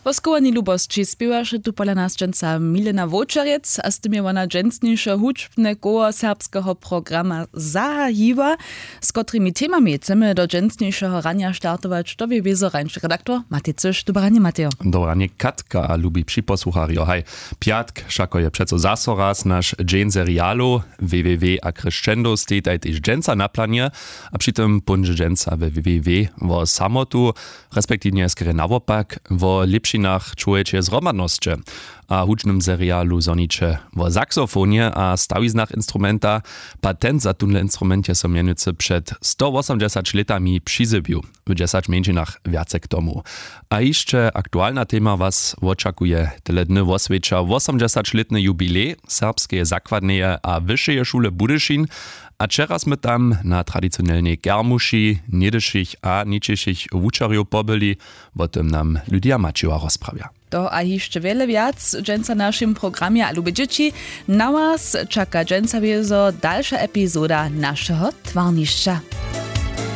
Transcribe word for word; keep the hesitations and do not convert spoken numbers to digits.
Poskowani lubości spiewaše tu pola nas dżęca Milena Wočerec, a z tym je ona dżęcniejsze hučbne koło serbskiego programa zahajiwa, z którymi temami chcemy do dżęcniejszego rania startować, to wie wiezo rańszy redaktor Matej Cyš. Dobranie, Mateo. Dobranie, Katka, a lubi przyposłuchario. Hej, piatk, szako je przeco zasoraz nasz dżeń serialu www a crescendo stetaj też dżęca na planie, a przy tym punże dżęca www wo samotu, respektywnie skry nawopak, wo lipšinach czujecie zromadnosće, a hučnym serialu zoniče wo saksofonie a stawiznach instrumenta. Patent za tunle instrumentie so mienice przed sto osiemdziesięcioma latami przyzybił, w dziesięciu mięczynach wiacek tomu. A jeszcze aktualna tema was oczekuje tyle dny oswiecza osiemdziesięcioletny jubilej serbskiej zakładnej a wyższej szule Budyšin, a teraz my tam na tradycjonalnej germuši, niedyšich a niczyšich wučarjów pobyli, o tym nam Lydia Maciła rozprawia. To a jeszcze wiele wiac dżęca naszym programie a lubię dzieci. Na was czeka dżęca wiezo dalsza epizoda naszego twarniszcza.